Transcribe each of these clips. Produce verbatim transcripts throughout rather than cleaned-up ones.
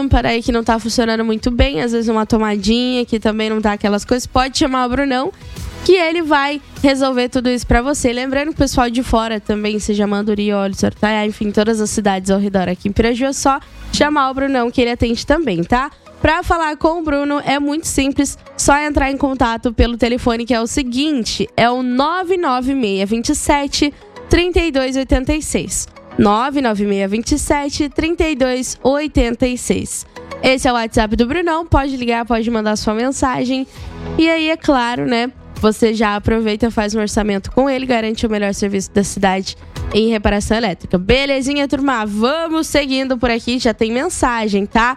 lâmpada aí que não tá funcionando muito bem, às vezes uma tomadinha que também não tá aquelas coisas, pode chamar o Brunão, que ele vai resolver tudo isso pra você. Lembrando que o pessoal de fora também, seja Manduri, Olhos, Sortaia, enfim, todas as cidades ao redor aqui em Piraju, é só chamar o Brunão que ele atende também, tá? Pra falar com o Bruno é muito simples, só entrar em contato pelo telefone que é o seguinte, é o nove nove seis dois sete, três dois oito seis. nove nove seis dois sete, três dois oito seis. Esse é o WhatsApp do Brunão, pode ligar, pode mandar sua mensagem. E aí, é claro, né, você já aproveita, faz um orçamento com ele, garante o melhor serviço da cidade em reparação elétrica. Belezinha, turma? Vamos seguindo por aqui, já tem mensagem, tá?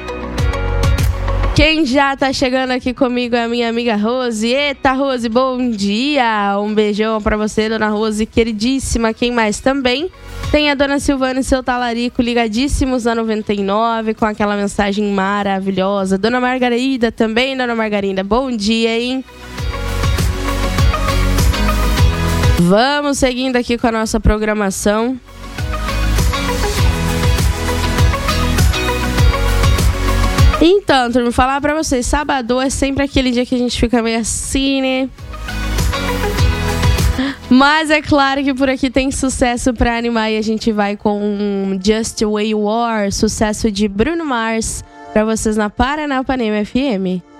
Quem já tá chegando aqui comigo é a minha amiga Rose. Eita, Rose, bom dia! Um beijão pra você, dona Rose, queridíssima. Quem mais também? Tem a dona Silvana e seu talarico ligadíssimos na noventa e nove, com aquela mensagem maravilhosa. Dona Margarida também, dona Margarida, bom dia, hein? Vamos seguindo aqui com a nossa programação. Então, turma, falar pra vocês, sábado é sempre aquele dia que a gente fica meio assim, né? Mas é claro que por aqui tem sucesso pra animar e a gente vai com Just the Way You Are, sucesso de Bruno Mars, pra vocês na Paranapanema F M.